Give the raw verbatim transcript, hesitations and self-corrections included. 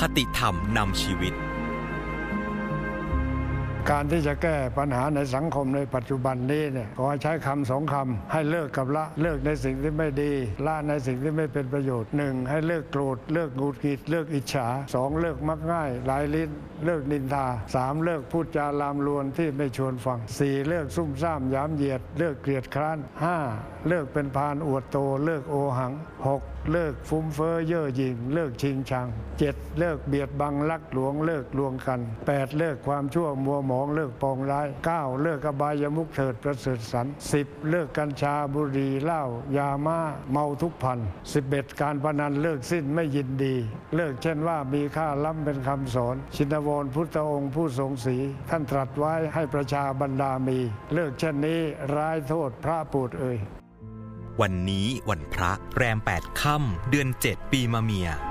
คติธรรมนำชีวิตการที่จะแก้ปัญหาในสังคมในปัจจุบันนี้เนี่ยขอใช้คำสองคำให้เลิกกับละเลิกในสิ่งที่ไม่ดีละในสิ่งที่ไม่เป็นประโยชน์หนึ่งให้เลิกโกรธเลิกหงุดหงิดเลิกอิจฉาสองเลิกมักง่ายหลายลิ้นเลิกนินทาสามเลิกพูดจาลามลวนที่ไม่ชวนฟังสี่เลิกซุ่มซ่ามย้ำเหยียดเลิกเกลียดคร้านห้าเลิกเป็นพาลอวดโตเลิกโอหังหกเลิกฟุ้มเฟ้อเย่อหยิ่งเลิกชิงชังเจ็ดเลิกเบียดบังลักหลวงเลิกลวงกันแปดเลิกความชั่วมัวหมองเลิกปองร้ายเก้าเลิกอบายมุขเถิดประเสริฐสรรสิบเลิกกัญชาบุหรี่เหล้ายาม่าเมาทุกพันสิบเอ็ดการพนันเลิกสิ้นไม่ยินดีเลิกเช่นว่ามีค่าล้ำเป็นคำสอนชินวรพุทธองค์ผู้ทรงศรีท่านตรัสไว้ให้ประชาบรรดามีเลิกเช่นนี้ร้ายโทษพระปูดเอ่ยวันนี้วันพระแรมแปดค่ำเดือนเจ็ดปีมะเมีย